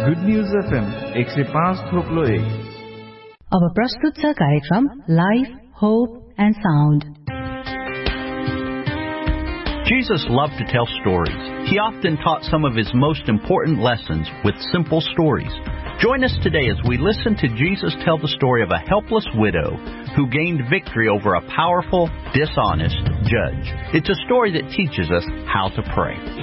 Good news FM 105.1 अब प्रस्तुत छ कार्यक्रम life, hope end sound. Jesus loved to tell stories. He often taught some of his most important lessons with simple stories. Join us today as we listen to Jesus tell the story of a helpless widow who gained victory over a powerful, dishonest judge. It's a story that teaches us how to pray.